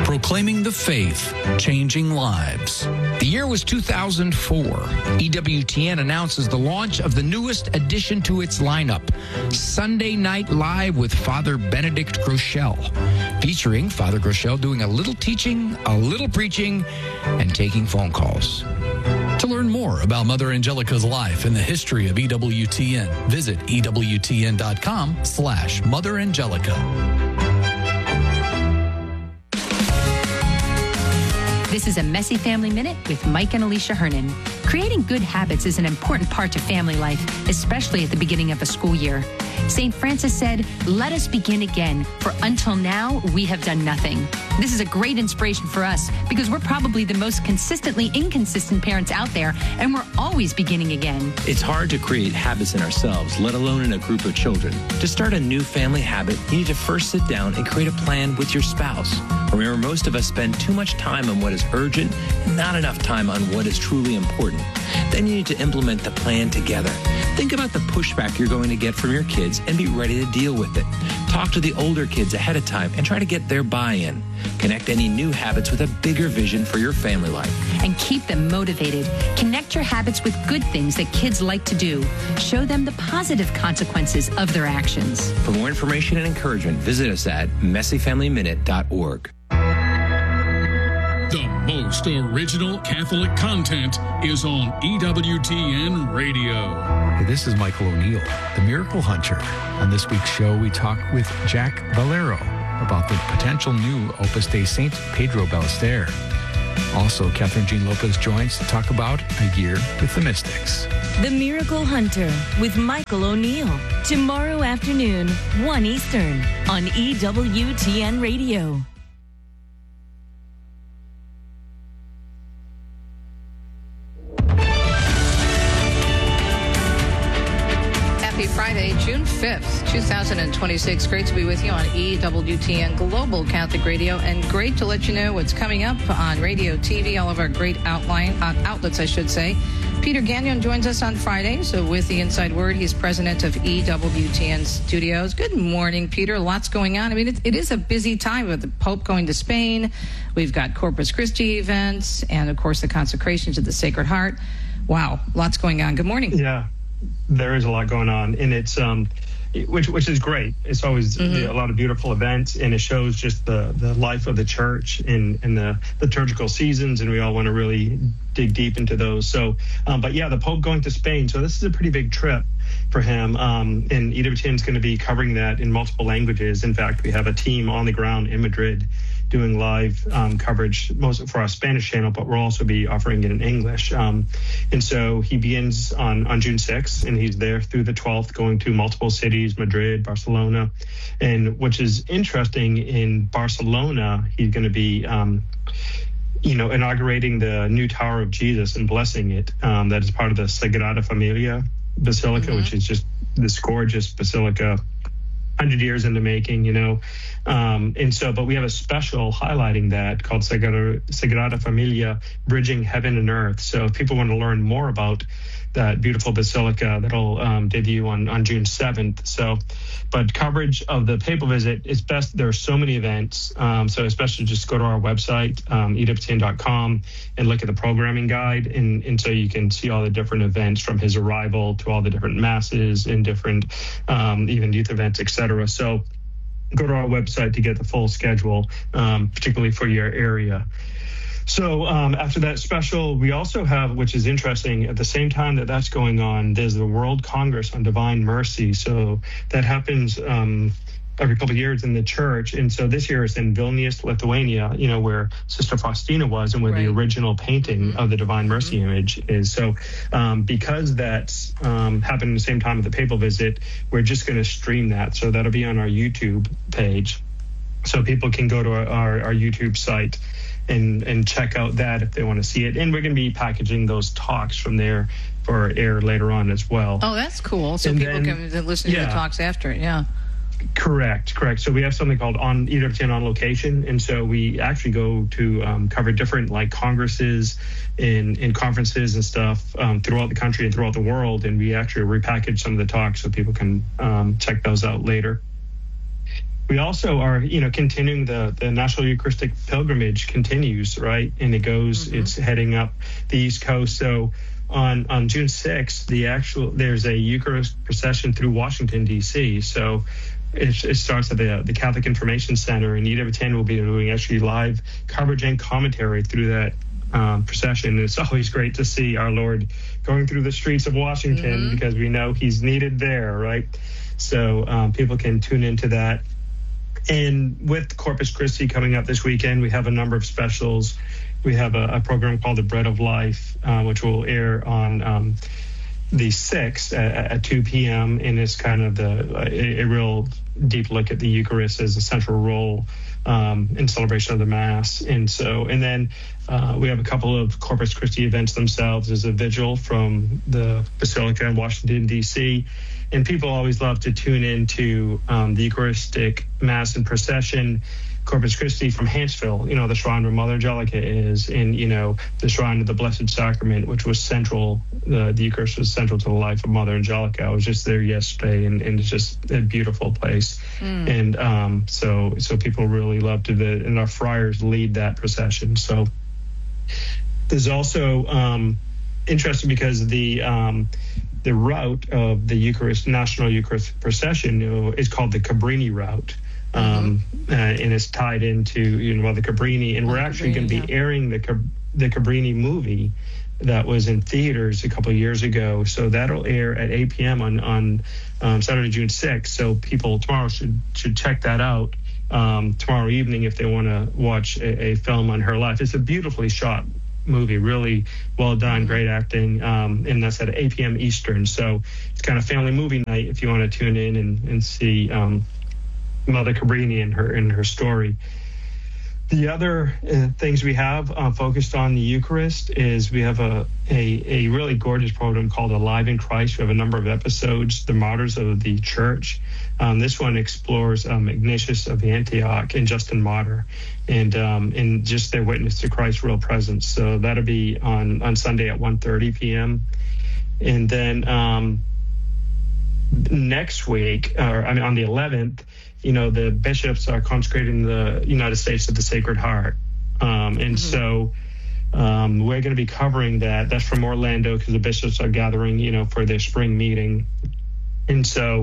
proclaiming the faith, changing lives. The year was 2004. EWTN announces the launch of the newest addition to its lineup, Sunday Night Live with Father Benedict Groeschel, featuring Father Groeschel doing a little teaching, a little preaching, and taking phone calls. To learn more about Mother Angelica's life and the history of EWTN, visit EWTN.com/Mother Angelica. This is a Messy Family Minute with Mike and Alicia Hernan. Creating good habits is an important part to family life, especially at the beginning of a school year. St. Francis said, "Let us begin again, for until now we have done nothing." This is a great inspiration for us because we're probably the most consistently inconsistent parents out there, and we're always beginning again. It's hard to create habits in ourselves, let alone in a group of children. To start a new family habit, you need to first sit down and create a plan with your spouse. Remember, most of us spend too much time on what is urgent and not enough time on what is truly important. Then you need to implement the plan together. Think about the pushback you're going to get from your kids and be ready to deal with it. Talk to the older kids ahead of time and try to get their buy-in. Connect any new habits with a bigger vision for your family life. And keep them motivated. Connect your habits with good things that kids like to do. Show them the positive consequences of their actions. For more information and encouragement, visit us at messyfamilyminute.org. The most original Catholic content is on EWTN Radio. Hey, this is Michael O'Neill, the Miracle Hunter. On this week's show, we talk with Jack Valero about the potential new Opus Dei Saint Pedro Ballester. Also, Catherine Jean Lopez joins to talk about A Year with the Mystics. The Miracle Hunter with Michael O'Neill. Tomorrow afternoon, 1 Eastern on EWTN Radio. Friday, June 5th, 2026. Great to be with you on EWTN Global Catholic Radio, and great to let you know what's coming up on radio, TV, all of our great outlets, I should say. Peter Gagnon joins us on Friday, so with the Inside Word, he's president of EWTN Studios. Good morning, Peter. Lots going on. I mean, it is a busy time with the Pope going to Spain. We've got Corpus Christi events, and, of course, the consecration to the Sacred Heart. Wow, lots going on. Good morning. Yeah. There is a lot going on, and it's which is great. It's always a lot of beautiful events, and it shows just the life of the church in the liturgical seasons, and we all want to really dig deep into those. So, but yeah, the Pope going to Spain. So this is a pretty big trip for him, and EWTN is going to be covering that in multiple languages. In fact, we have a team on the ground in Madrid doing live coverage, mostly for our Spanish channel, but we'll also be offering it in English. And so he begins on June 6th, and he's there through the 12th, going to multiple cities, Madrid, Barcelona. And which is interesting, in Barcelona, he's going to be inaugurating the new Tower of Jesus and blessing it. That is part of the Sagrada Familia Basilica, which is just this gorgeous basilica, 100 years in the making, and so, but we have a special highlighting that called Sagrada Familia, Bridging Heaven and Earth. So if people want to learn more about that beautiful basilica, that'll debut on June 7th. So, but coverage of the papal visit is best. There are so many events, so especially just go to our website, EWTN.com, and look at the programming guide, and so you can see all the different events from his arrival to all the different masses and different even youth events, etc. So go to our website to get the full schedule, particularly for your area. So after that special, we also have, which is interesting, at the same time that's going on, there's the World Congress on Divine Mercy. So that happens every couple of years in the church. And so this year it's in Vilnius, Lithuania, where Sister Faustina was and where the original painting of the Divine Mercy image is. So because that's happened at the same time at the papal visit, we're just going to stream that. So that'll be on our YouTube page. So people can go to our YouTube site and check out that if they want to see it. And we're going to be packaging those talks from there for air later on as well. Oh, that's cool. So people can listen to the talks after it, yeah. Correct. So we have something called on EWTN on location, and so we actually go to cover different congresses and conferences and stuff throughout the country and throughout the world, and we actually repackage some of the talks so people can check those out later. We also are, continuing the National Eucharistic Pilgrimage continues, right? And it goes, it's heading up the East Coast. So on June 6th, there's a Eucharist procession through Washington, D.C. So it starts at the Catholic Information Center, and EWTN will be doing actually live coverage and commentary through that procession. It's always great to see our Lord going through the streets of Washington because we know he's needed there, right? So people can tune into that. And with Corpus Christi coming up this weekend, we have a number of specials. We have a program called The Bread of Life, which will air on the 6th at 2 p.m. And it's kind of a real deep look at the Eucharist as a central role in celebration of the Mass. And then we have a couple of Corpus Christi events themselves. There's a vigil from the Basilica in Washington, D.C., and people always love to tune into the Eucharistic Mass and procession, Corpus Christi from Hanceville, the shrine where Mother Angelica is, and, the shrine of the Blessed Sacrament, which was central. The Eucharist was central to the life of Mother Angelica. I was just there yesterday, and it's just a beautiful place. And so people really love and our friars lead that procession. So there's also interesting because the route of the National Eucharist procession is called the Cabrini route. And it's tied into the Cabrini, and we're actually going to be airing the Cabrini movie that was in theaters a couple of years ago. So that'll air at 8 p.m. on Saturday, June 6th. So people tomorrow should check that out tomorrow evening if they want to watch a film on her life. It's a beautifully shot movie, really well done, great acting, and that's at 8 p.m. Eastern. So it's kind of family movie night if you want to tune in and see Mother Cabrini and her story. The other things we have focused on the Eucharist is we have a really gorgeous program called Alive in Christ. We have a number of episodes, The Martyrs of the Church. This one explores Ignatius of Antioch and Justin Martyr and just their witness to Christ's real presence. So that'll be on Sunday at 1:30 p.m. And then next week, on the 11th, the bishops are consecrating the United States to the Sacred Heart. So we're going to be covering that. That's from Orlando because the bishops are gathering, for their spring meeting. And so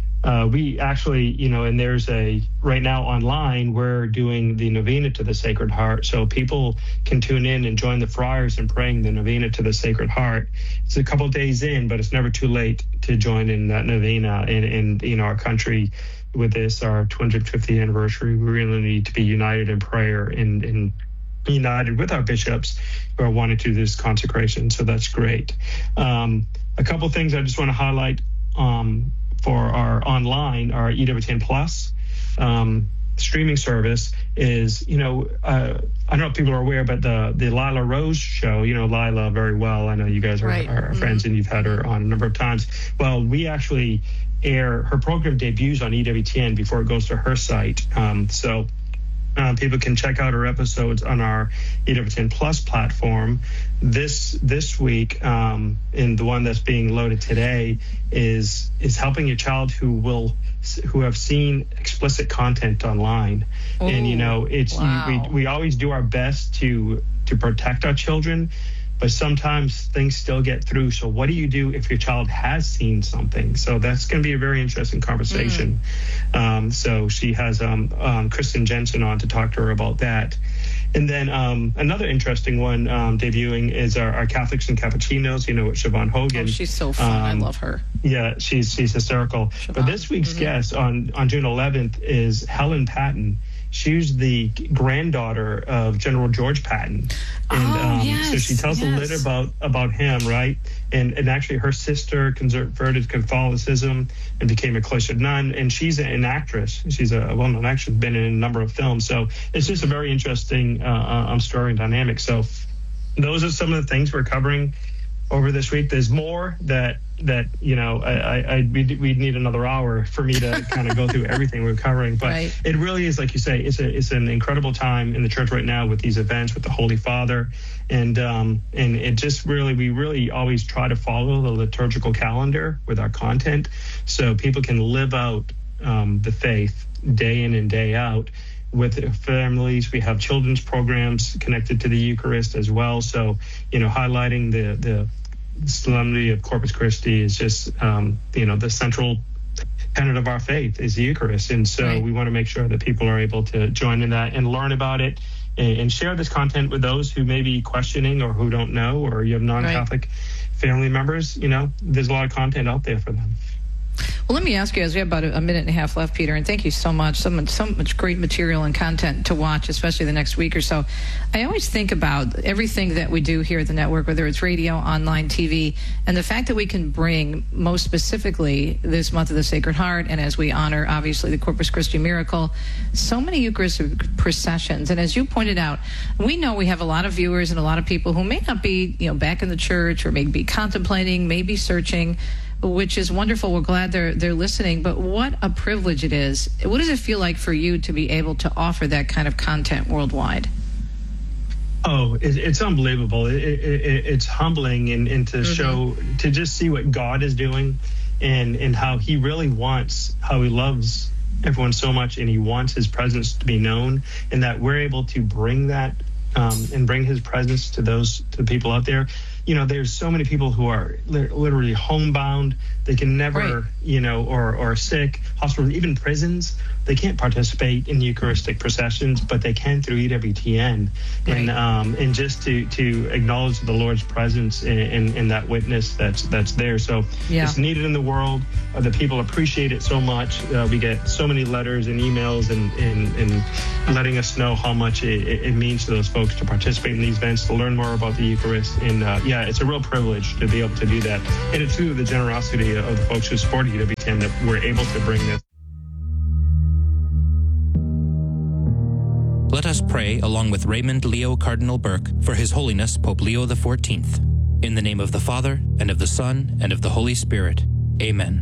we actually, and there's right now online, we're doing the novena to the Sacred Heart. So people can tune in and join the friars in praying the novena to the Sacred Heart. It's a couple of days in, but it's never too late to join in that novena. And our country, with this, our 250th anniversary, we really need to be united in prayer and united with our bishops who are wanting to do this consecration. So that's great. A couple of things I just want to highlight for our online, our EWTN Plus streaming service is, I don't know if people are aware, but the Lila Rose show, Lila very well. I know you guys are friends and you've had her on a number of times. Well, we actually her program debuts on EWTN before it goes to her site. So people can check out our episodes on our EWTN Plus platform. This week, and the one that's being loaded today is helping a child who have seen explicit content online. Oh, and we always do our best to protect our children, but sometimes things still get through. So what do you do if your child has seen something? So that's going to be a very interesting conversation. So she has Kristen Jensen on to talk to her about that. And then another interesting one debuting is our Catholics and Cappuccinos, with Siobhan Hogan. Oh, she's so fun. I love her. Yeah, she's hysterical. Siobhan. But this week's guest on June 11th is Helen Patton. She's the granddaughter of General George Patton. And so she tells a little about him, right? And actually her sister converted to Catholicism and became a cloistered nun. And she's an actress. She's a well-known actress, been in a number of films. So it's just a very interesting story and dynamic. So those are some of the things we're covering over this week. There's more that we'd need another hour for me to kind of go through everything we're covering. But It really is, like you say, it's an incredible time in the church right now with these events with the Holy Father, and it just we really always try to follow the liturgical calendar with our content, so people can live out the faith day in and day out with families. We have children's programs connected to the Eucharist as well. So, highlighting the solemnity of Corpus Christi is just, the central tenet of our faith is the Eucharist. And so we want to make sure that people are able to join in that and learn about it and share this content with those who may be questioning or who don't know, or you have non-Catholic family members. There's a lot of content out there for them. Well, let me ask you, as we have about a minute and a half left, Peter, and thank you so much. So much great material and content to watch, especially the next week or so. I always think about everything that we do here at the network, whether it's radio, online, TV, and the fact that we can bring, most specifically, this month of the Sacred Heart, and as we honor, obviously, the Corpus Christi miracle, so many Eucharistic processions. And as you pointed out, we know we have a lot of viewers and a lot of people who may not be, back in the church, or may be contemplating, maybe searching, which is wonderful. We're glad they're listening, but what a privilege it is. What does it feel like for you to be able to offer that kind of content worldwide? Oh, it's unbelievable. It's humbling and to show, to just see what God is doing and how he really wants, how he loves everyone so much, and he wants his presence to be known, and that we're able to bring that and bring his presence to the people out there. There's so many people who are literally homebound. They can never, or sick, hospitals, even prisons. They can't participate in Eucharistic processions, but they can through EWTN. And just to acknowledge the Lord's presence and that witness that's there. So it's needed in the world. The people appreciate it so much. We get so many letters and emails and letting us know how much it means to those folks to participate in these events, to learn more about the Eucharist. And it's a real privilege to be able to do that. And it's through the generosity of the folks who support EWTN that we're able to bring this. Let us pray along with Raymond Leo Cardinal Burke for His Holiness Pope Leo XIV. In the name of the Father, and of the Son, and of the Holy Spirit. Amen.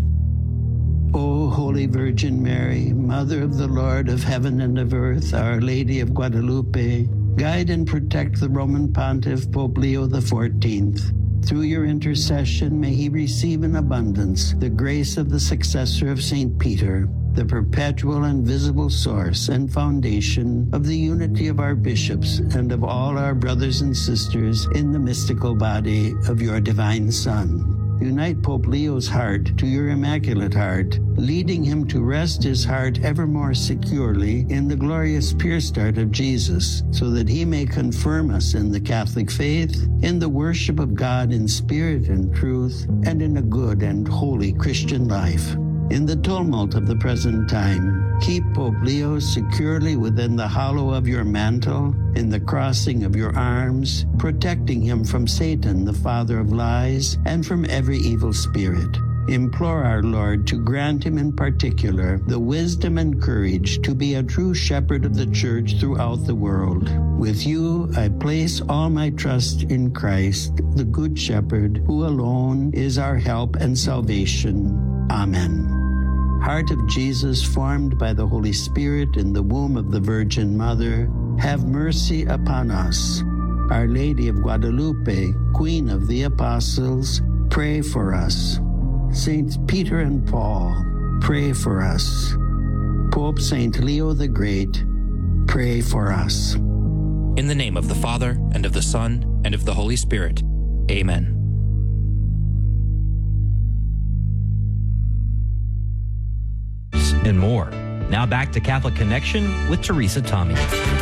O Holy Virgin Mary, Mother of the Lord of heaven and of earth, Our Lady of Guadalupe, guide and protect the Roman Pontiff Pope Leo XIV. Through your intercession, may he receive in abundance the grace of the successor of St. Peter, the perpetual and visible source and foundation of the unity of our bishops and of all our brothers and sisters in the mystical body of your divine Son. Unite Pope Leo's heart to your Immaculate Heart, leading him to rest his heart ever more securely in the glorious pure start of Jesus, so that he may confirm us in the Catholic faith, in the worship of God in spirit and truth, and in a good and holy Christian life. In the tumult of the present time, keep Pope Leo securely within the hollow of your mantle, in the crossing of your arms, protecting him from Satan, the father of lies, and from every evil spirit. Implore our Lord to grant him in particular the wisdom and courage to be a true shepherd of the Church throughout the world. With you, I place all my trust in Christ, the Good Shepherd, who alone is our help and salvation. Amen. Heart of Jesus, formed by the Holy Spirit in the womb of the Virgin Mother, have mercy upon us. Our Lady of Guadalupe, Queen of the Apostles, pray for us. Saints Peter and Paul, pray for us. Pope St. Leo the Great, pray for us. In the name of the Father, and of the Son, and of the Holy Spirit. Amen. And more. Now back to Catholic Connection with Teresa Tommy.